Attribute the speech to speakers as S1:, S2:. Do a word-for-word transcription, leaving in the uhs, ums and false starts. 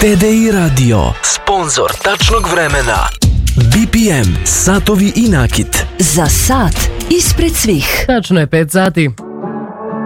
S1: T D I Radio, sponzor tačnog vremena. B P M, satovi i nakit.
S2: Za sat ispred svih.
S3: Tačno je pet sati.